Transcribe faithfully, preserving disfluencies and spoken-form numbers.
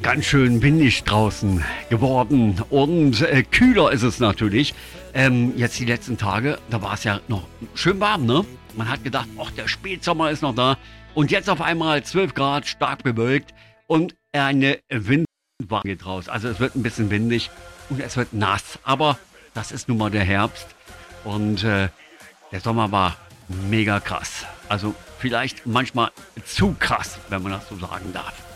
Ganz schön windig draußen geworden und äh, kühler ist es natürlich. Ähm, jetzt die letzten Tage, da war es ja noch schön warm, ne? Man hat gedacht, ach, der Spätsommer ist noch da. Und jetzt auf einmal zwölf Grad, stark bewölkt und eine Windwand geht raus. Also es wird ein bisschen windig und es wird nass. Aber das ist nun mal der Herbst und äh, der Sommer war mega krass. Also vielleicht manchmal zu krass, wenn man das so sagen darf.